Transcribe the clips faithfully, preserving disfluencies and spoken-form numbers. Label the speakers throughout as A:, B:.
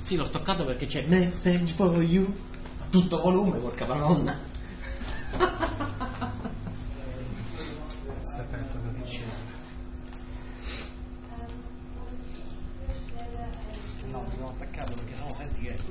A: Sì, l'ho stoccato perché c'è Message for You a tutto volume, porca panonna.
B: Stai attento a che no, mi devo attaccato perché sennò senti che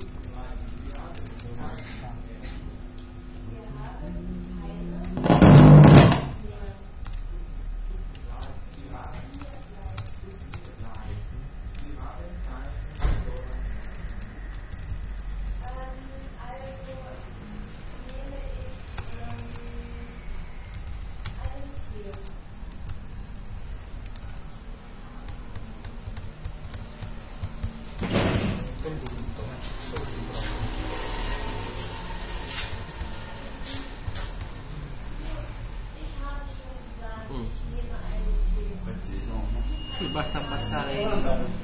A: basta abbassare il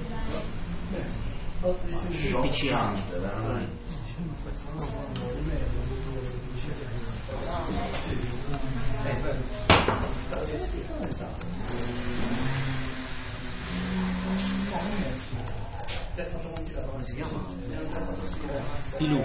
A: P C A. Pilù.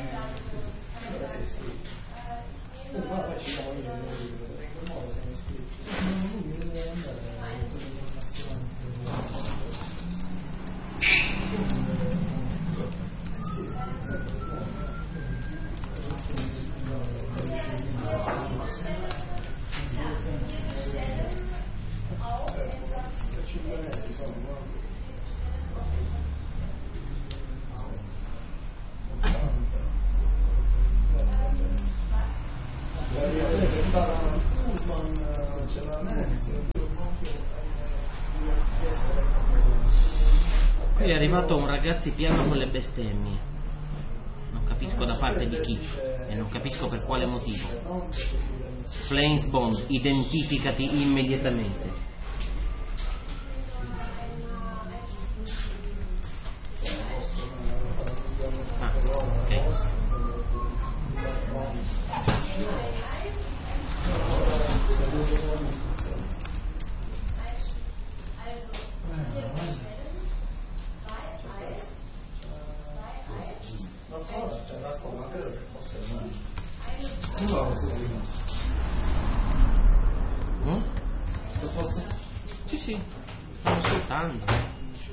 A: Qui è arrivato un ragazzi piano con le bestemmie. Non capisco da parte di chi e non capisco per quale motivo. Flames Bond, identificati immediatamente. Ah, ok. Mm? Sì, sì, non soltanto.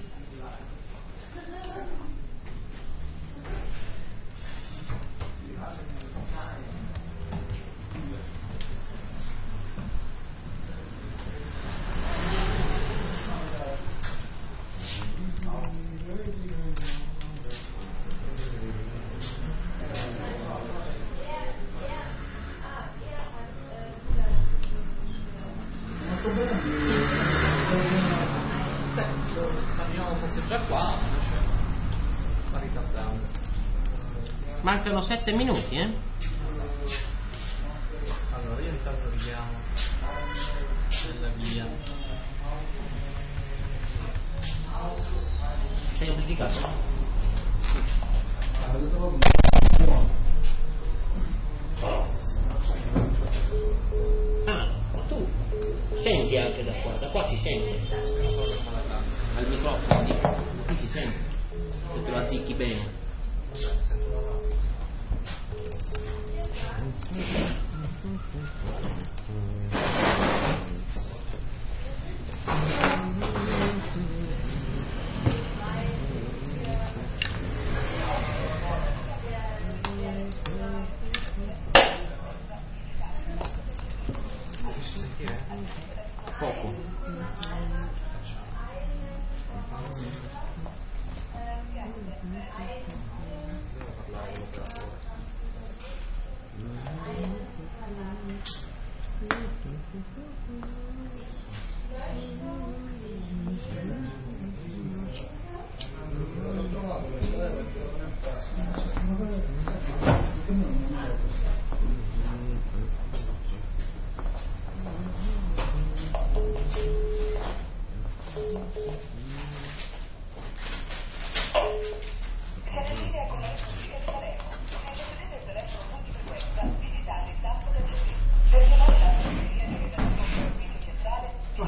A: Mancano sette minuti, eh?
B: Allora io intanto richiamo della via.
A: Sei amplificato? Ah, tu senti anche da qua, da qua si sente. Al microfono, sì. Qui si sente. Se te lo azzicchi bene. Poco.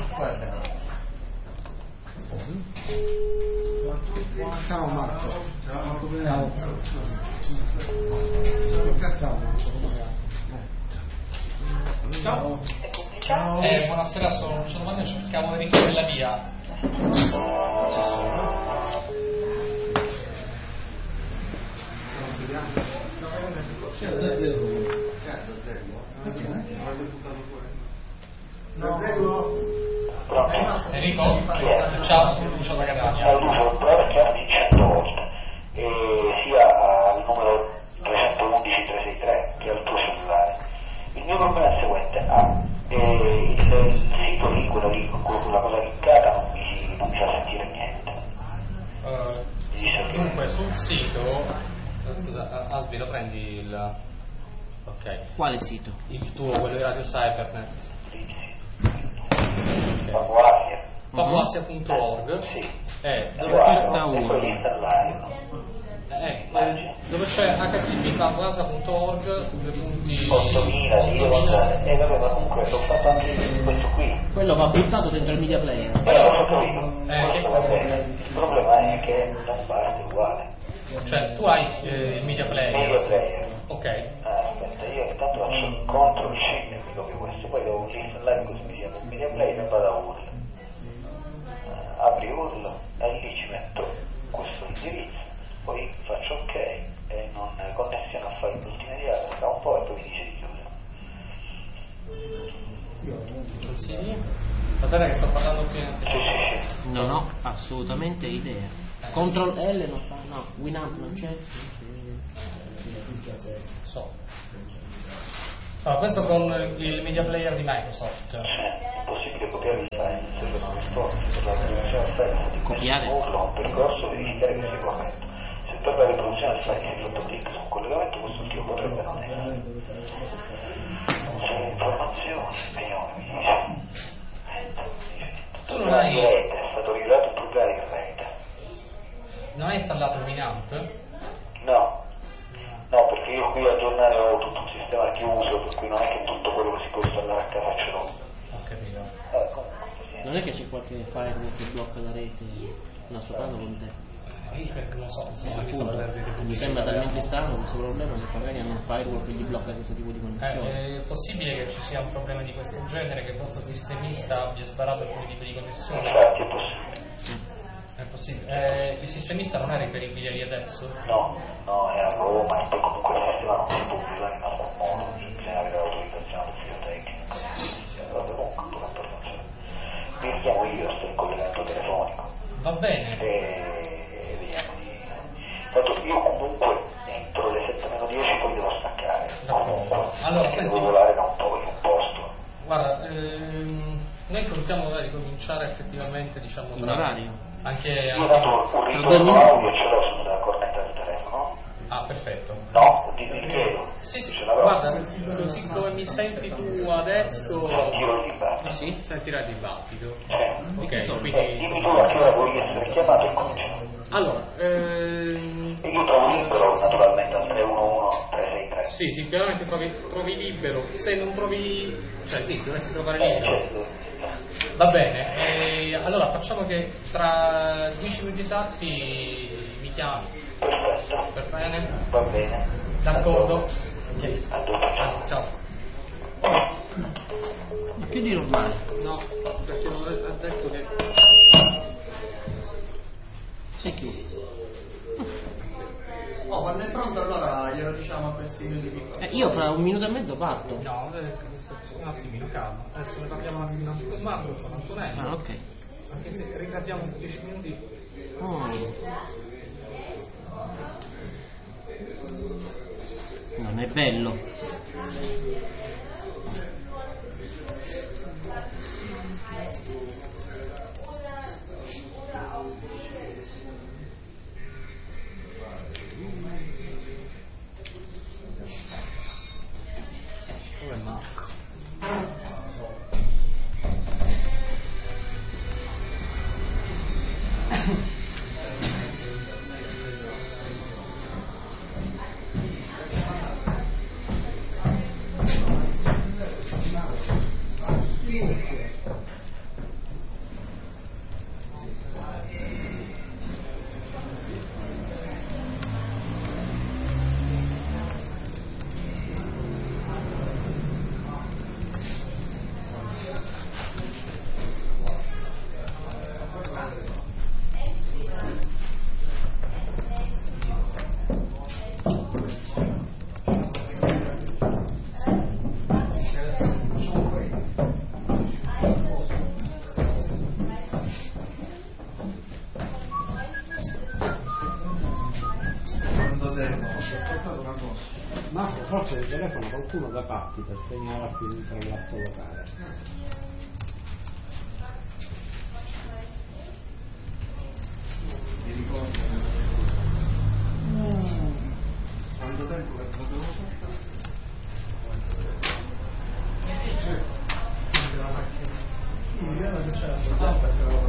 C: Ciao Marco.
B: Ciao. Ciao. Eh, buonasera, sono Giovanni, cercavo Enrico della Via. Enrico? Ciao, sono Lucio da Catania.
C: Ciao Lucio, ho provato a chiamarti cento volte, e sia al numero trecentoundici trecentosessantatré che al tuo cellulare. Il mio problema è il seguente: ah, eh, il, il sito lì, quello lì, quella cosa linkata non mi, non mi fa sentire niente.
B: Uh, dunque, sul sito... Scusa, Asbi, lo prendi il... Ok.
A: Quale sito?
B: Il tuo, quello di Radio Cybernet. Okay.
C: Papuasia.
B: Papuasia punto org.
C: Sì.
B: Eh,
A: c'è questa
C: uno.
A: uno.
B: Eh, eh, dove c'è h t t p papuasia punto org, due punti...
C: ottomila, io, e vabbè, ma comunque l'ho fatto anche questo qui.
A: Quello va buttato dentro il media player.
C: Eh, l'ho fatto io.
B: Eh,
C: questo va bene. Il problema è che non parte uguale.
B: Cioè, tu hai eh, il media player.
C: Media player.
B: Ok.
C: Ah, aspetta, io intanto faccio control C e mi copio questo, poi devo installare così mi sia il media player e vado a U R L. Uh, apri U R L e lì ci metto questo indirizzo, poi faccio ok e non connessione a file multimediale, tra un po' e poi mi dice di chiudere.
B: Consigli? Va bene che sto parlando qui anche.
C: Sì, sì, sì.
A: Non ho assolutamente idea. Control L non fa, no, Winamp non c'è.
B: So. Allora, questo con il media player di Microsoft.
C: È possibile copiare il file se sono risposte per la riproduzione del file di
A: Copiare?
C: urlo un percorso e verificare che sia corretto. Se per la riproduzione del file si è fatto clic su un collegamento, quest'ultimo potrebbe non essere. Non c'è informazione, vediamo che mi dice.
B: Tu non hai...
C: Rete, è stato rilevato un problema di rete.
B: Non hai installato Winamp?
C: No, no, perché io qui a giornale ho tutto un sistema che uso, per cui non è che tutto quello che si può installare a casa ce l'ho.
B: Ho capito.
C: Eh, comunque, sì.
A: Non è che c'è qualche firewall che blocca la rete nascostato con te?
B: Rispec, non so, insomma, mi sto parlando di
A: Mi sembra talmente strano questo problema che magari hanno un firewall che gli blocca questo tipo di connessione.
B: Eh, è possibile che ci sia un problema di questo genere, che il vostro sistemista abbia sparato alcuni tipi di connessione?
C: Infatti è possibile.
B: È possibile. Eh, il sistemista non è reperibile lì adesso?
C: No, no, è a Roma e poi comunque il sistema non si può usare in alcun modo, bisogna avere l'autorizzazione dell'ufficio tecnico. Allora comunque tutto quanto funziona. Mi richiamo io, sto in collegamento telefonico.
B: Va bene.
C: E vediamo di... Tanto io comunque entro le sette meno dieci poi devo staccare. Comunque,
B: allora,
C: perché
B: senti...
C: devo volare da un po' in un posto.
B: Guarda, ehm, noi contiamo magari cominciare effettivamente, diciamo,
A: In
B: tra...
A: orario?
B: Anche...
C: Io
B: anche...
C: dato un ritorno audio ce l'ho sulla cornetta del telefono.
B: Ah, perfetto.
C: No, ti chiedo.
B: Sì, sì,
C: ce l'avrò.
B: guarda, così come mi senti tu adesso...
C: Sentiro il dibattito.
B: Ah, sì? Sentirai il dibattito.
C: Sì.
B: Ok,
C: Eh,
B: quindi...
C: dimmi tu a che ora vuoi essere chiamato e cominciamo.
B: Allora, ehm...
C: E io trovo libero naturalmente al tre uno uno tre sei tre.
B: Sì, sicuramente trovi, trovi libero. Se non trovi... Cioè sì, dovresti trovare
C: Eh,
B: libero.
C: certo.
B: Va bene, e allora facciamo che tra dieci minuti esatti mi chiami.
C: Perfetto.
B: Per bene?
C: Va bene.
B: D'accordo? Ok.
C: A dopo, ciao.
B: Ciao.
A: Ma più di normale.
B: No, perché non ha detto che...
A: Sei chiuso.
D: Oh, quando è pronto allora glielo diciamo a questi minuti piccoli.
A: Eh, io fra un minuto e mezzo parto.
B: No, un attimino, calma. Adesso ne parliamo un attimino anche con Marco, con Antonello.
A: Ah, ok.
B: Anche se ritardiamo dieci minuti.
A: Oh. Non è bello.
B: Dove è Marco?
E: forse il telefono qualcuno da patti per segnalarti un trallazzo locale.
D: Mi ricordo quanto tempo che potevo fare? La macchina. Sì, io non c'era tempo perché lo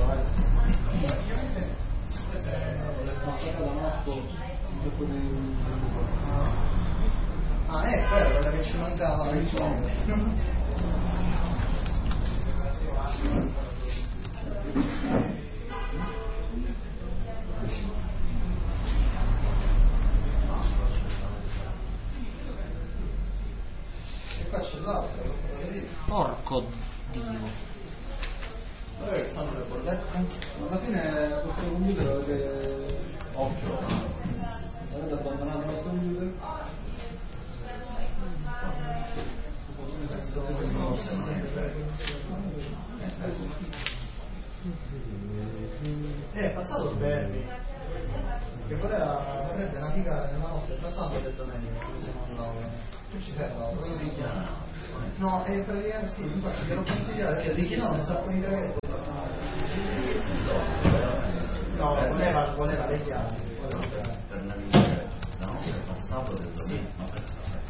D: ah, è vero, quella che ci mancava il giorno. E qua c'è l'altro, lo vedete?
A: Porco Dio.
D: Dove che stanno le bollette? Alla fine questo computer avete... Occhio. Avete abbandonato questo computer? Eh, è passato Berni che voleva, vorrebbe navigare nella notte tra sabato e domenica, che siamo andati. Tu ci sei andato? No, è praticamente sì, infatti glielo consigliare perché no, un sacco di traghetto. No, voleva, voleva le chiavi.
F: Per navigare, no, per passato del domenica, no, per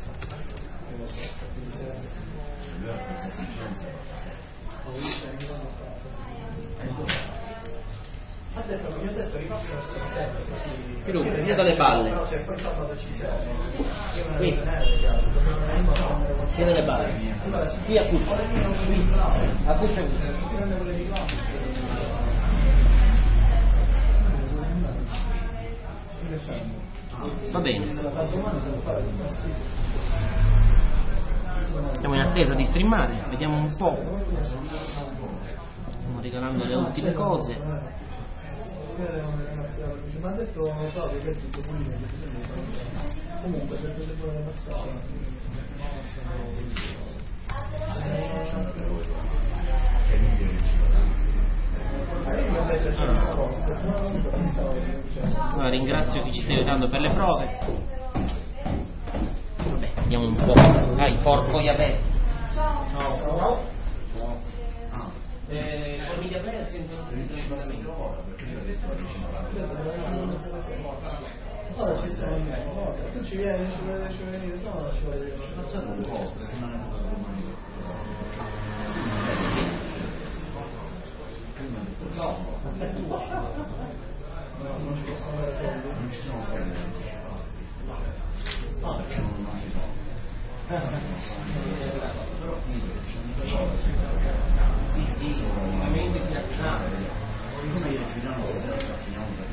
F: lui ha questa esigenza
D: ha detto, mi ha detto ripassa verso la sette così.
A: Più, via dalle balle.
D: Però se poi sabato ci sei, io me ne
A: Qui.
D: devo tenere le chiavi, dobbiamo prendere qualcosa.
A: Via dalle balle.
D: Allora, sì,
A: Qui a Cuccio.
D: ore mie non mi ricordo.
A: A Cuccio.
D: Si prende quelle di qua. Che serve?
A: Va bene.
D: Se la fa domani se la fa di pasticcio.
A: Siamo in attesa di streamare, vediamo un po'. Stiamo regalando le ultime cose.
D: Mi ha detto Claudio che è tutto pulito, comunque per le buone passate.
A: Allora, ringrazio chi ci sta aiutando per le prove. Vabbè, vediamo un po'. Dai, porco Iabè. Ciao. Eh, con Iabè sentono sempre.
D: Ora ci stiamo andando, tu ci vieni, ci vuoi, ci vuoi venire, se no ci vuoi venire.
F: C'è passato un po', perché non è stato domani questo. Prima di questo.
D: No, non ci possono avere soldi.
F: Non ci sono soldi anticipati. No, perché non, non ci sono. Però comunque c'è un
A: Sì, sì, sicuramente si attivava.
F: come io ci danno stasera ci affiniamo per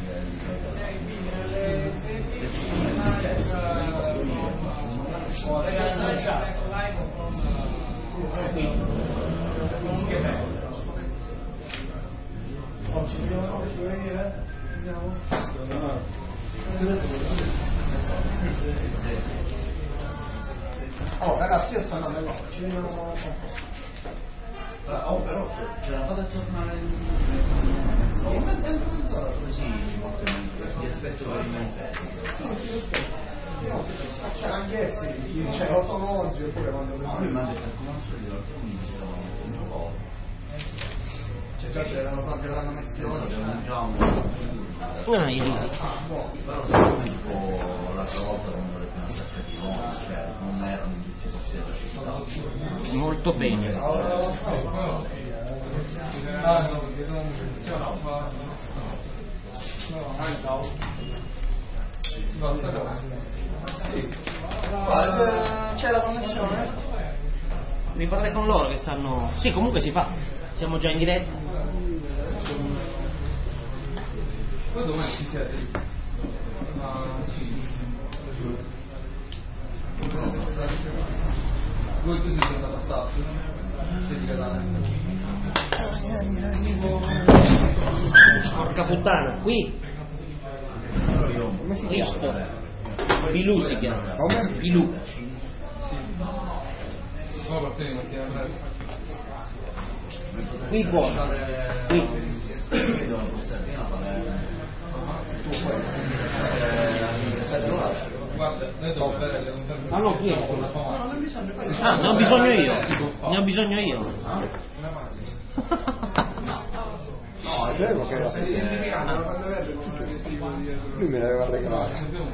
D: Oh, ci vediamo, ci vuoi venire? Vediamo. Oh ragazzi, io sto andando là, ci vediamo.
F: oh, però ce la fate aggiornare
D: Oh, ma dentro mezz'ora
F: così ci portiamo vi aspetto per il manifesto.
D: c'è anche essi, cioè lo sono oggi oppure quando
F: No, lui mi ha detto come al solito alcuni ci stavano mettendo poco.
D: cioè già ce l'hanno fatte l'hanno messi oggi.
F: C'erano già un
A: Ah, i ridi.
D: Ah, buono.
F: però secondo me tipo l'altra volta quando le prime attaccati non cioè non erano in tutti i posti della città.
A: Molto bene.
D: Guarda, c'è la connessione?
A: Devi parlare con loro che stanno. Sì, comunque si fa. Siamo già in diretta.
G: Poi domani ci siete? Ah, sì. Voi tu siete andato a Stato? Sei di Catania?
A: Porca puttana, qui. Cristo. Pilù si chiama.
E: Come?
A: Pilù.
G: Come partire mattina presto?
A: Qui buono. Qui.
F: Vedo una bussatina Palermo. Tu puoi l'anniversario lo lascio.
G: Guarda, noi dobbiamo avere le conferme.
E: Ma lo chiedo.
A: Ah, ne ho bisogno io. Ne ho bisogno io.
E: No, è vero che era lui me l'aveva regalato.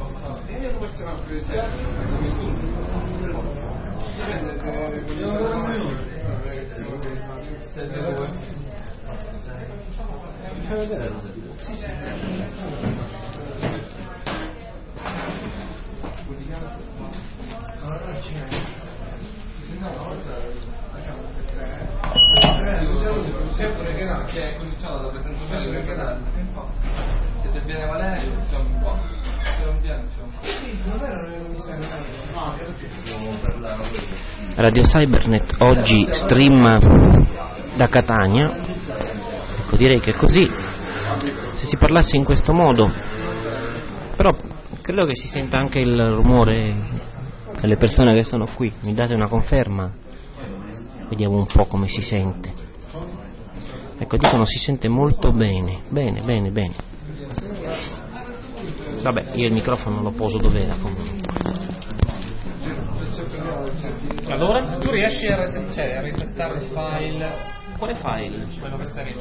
E: Fai vedere? Sì, sì.
G: Che è condizionato da presenza sociale per canale. Cioè se viene Valerio siamo un po'. Se non viene siamo un po'.
A: Radio Cybernet oggi stream da Catania. Ecco, direi che così, se si parlasse in questo modo, però credo che si senta anche il rumore delle persone che sono qui. Mi date una conferma? Vediamo un po' come si sente. Ecco, dicono si sente molto bene, bene, bene, bene. Vabbè, io il microfono lo poso dove era comunque.
B: Allora, tu riesci a, reset- cioè, a resettare il file?
A: Quale file?
B: Quello che stai